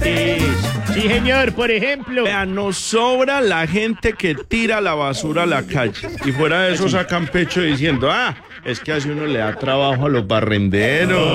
Sí, señor, por ejemplo. Vea, nos sobra la gente que tira la basura a la calle. Y fuera de eso sacan pecho diciendo, es que así uno le da trabajo a los barrenderos.